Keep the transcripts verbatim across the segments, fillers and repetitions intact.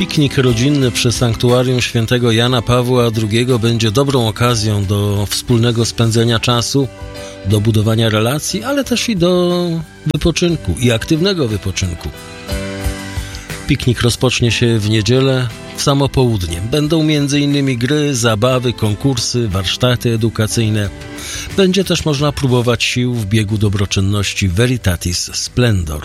Piknik rodzinny przy sanktuarium świętego Jana Pawła drugiego będzie dobrą okazją do wspólnego spędzenia czasu, do budowania relacji, ale też i do wypoczynku i aktywnego wypoczynku. Piknik rozpocznie się w niedzielę w samo południe. Będą między innymi gry, zabawy, konkursy, warsztaty edukacyjne. Będzie też można próbować sił w biegu dobroczynności Veritatis Splendor.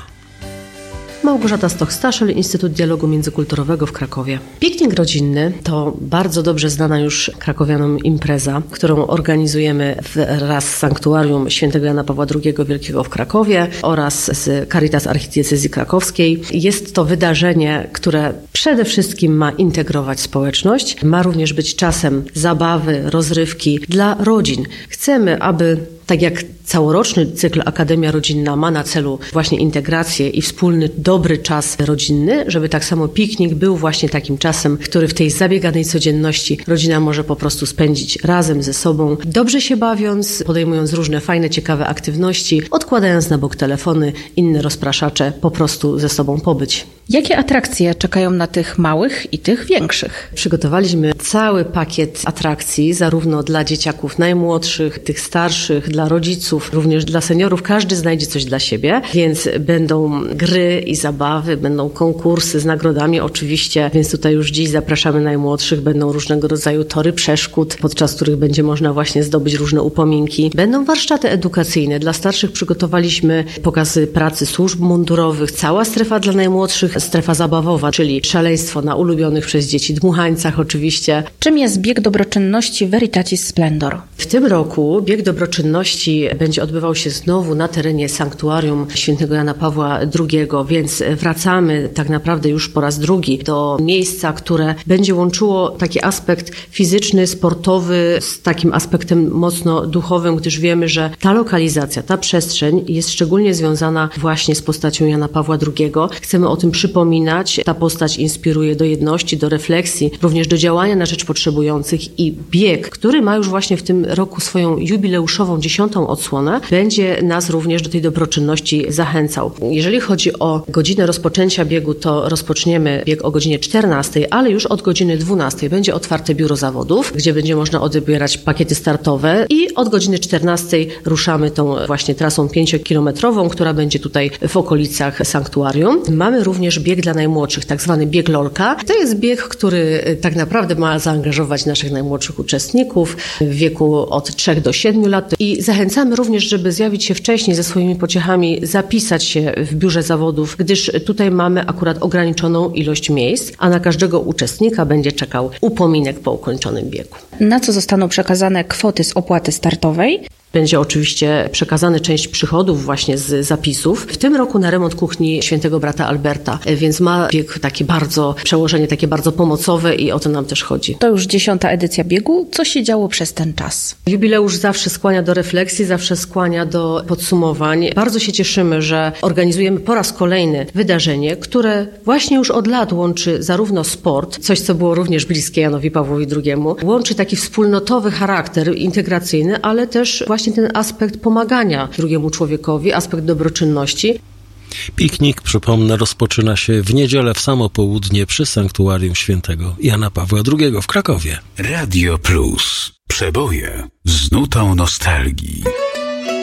Małgorzata Stoch-Staszel, Instytut Dialogu Międzykulturowego w Krakowie. Piknik rodzinny to bardzo dobrze znana już krakowianom impreza, którą organizujemy wraz z Sanktuarium Świętego Jana Pawła drugiego Wielkiego w Krakowie oraz z Caritas Archidiecezji Krakowskiej. Jest to wydarzenie, które przede wszystkim ma integrować społeczność, ma również być czasem zabawy, rozrywki dla rodzin. Chcemy, aby tak jak całoroczny cykl Akademia Rodzinna ma na celu właśnie integrację i wspólny, dobry czas rodzinny, żeby tak samo piknik był właśnie takim czasem, który w tej zabieganej codzienności rodzina może po prostu spędzić razem ze sobą, dobrze się bawiąc, podejmując różne fajne, ciekawe aktywności, odkładając na bok telefony, inne rozpraszacze, po prostu ze sobą pobyć. Jakie atrakcje czekają na tych małych i tych większych? Przygotowaliśmy cały pakiet atrakcji, zarówno dla dzieciaków najmłodszych, tych starszych, dla rodziców, również dla seniorów. Każdy znajdzie coś dla siebie, więc będą gry i zabawy, będą konkursy z nagrodami oczywiście, więc tutaj już dziś zapraszamy najmłodszych. Będą różnego rodzaju tory przeszkód, podczas których będzie można właśnie zdobyć różne upominki. Będą warsztaty edukacyjne. Dla starszych przygotowaliśmy pokazy pracy służb mundurowych. Cała strefa dla najmłodszych, strefa zabawowa, czyli szaleństwo na ulubionych przez dzieci dmuchańcach oczywiście. Czym jest bieg dobroczynności Veritatis Splendor? W tym roku bieg dobroczynności będzie odbywał się znowu na terenie Sanktuarium Świętego Jana Pawła drugiego, więc wracamy tak naprawdę już po raz drugi do miejsca, które będzie łączyło taki aspekt fizyczny, sportowy z takim aspektem mocno duchowym, gdyż wiemy, że ta lokalizacja, ta przestrzeń jest szczególnie związana właśnie z postacią Jana Pawła drugiego. Chcemy o tym przypominać. Ta postać inspiruje do jedności, do refleksji, również do działania na rzecz potrzebujących i bieg, który ma już właśnie w tym roku swoją jubileuszową dziesiątą odsłonę, będzie nas również do tej dobroczynności zachęcał. Jeżeli chodzi o godzinę rozpoczęcia biegu, to rozpoczniemy bieg o godzinie czternastej, ale już od godziny dwunastej będzie otwarte biuro zawodów, gdzie będzie można odbierać pakiety startowe i od godziny czternastej ruszamy tą właśnie trasą pięciokilometrową, która będzie tutaj w okolicach sanktuarium. Mamy również bieg dla najmłodszych, tak zwany bieg Lolka. To jest bieg, który tak naprawdę ma zaangażować naszych najmłodszych uczestników w wieku od trzech do siedmiu lat i zachęcamy również, żeby zjawić się wcześniej ze swoimi pociechami, zapisać się w biurze zawodów, gdyż tutaj mamy akurat ograniczoną ilość miejsc, a na każdego uczestnika będzie czekał upominek po ukończonym biegu. Na co zostaną przekazane kwoty z opłaty startowej? Będzie oczywiście przekazana część przychodów właśnie z zapisów. W tym roku na remont kuchni świętego brata Alberta, więc ma bieg takie bardzo, przełożenie takie bardzo pomocowe i o to nam też chodzi. To już dziesiąta edycja biegu. Co się działo przez ten czas? Jubileusz zawsze skłania do refleksji, zawsze skłania do podsumowań. Bardzo się cieszymy, że organizujemy po raz kolejny wydarzenie, które właśnie już od lat łączy zarówno sport, coś co było również bliskie Janowi Pawłowi drugiemu, łączy taki wspólnotowy charakter integracyjny, ale też właśnie ten aspekt pomagania drugiemu człowiekowi, aspekt dobroczynności. Piknik, przypomnę, rozpoczyna się w niedzielę w samo południe przy Sanktuarium Świętego Jana Pawła drugiego w Krakowie. Radio Plus. Przeboje z nutą nostalgii.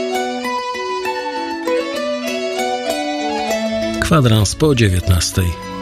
Kwadrans po dziewiętnastej.